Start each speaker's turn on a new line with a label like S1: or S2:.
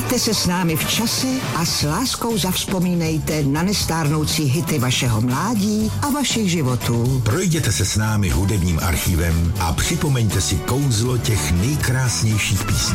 S1: Vraťte se s námi v čase a s láskou zavzpomínejte na nestárnoucí hity vašeho mládí a vašich životů.
S2: Projděte se s námi hudebním archívem a připomeňte si kouzlo těch nejkrásnějších písní.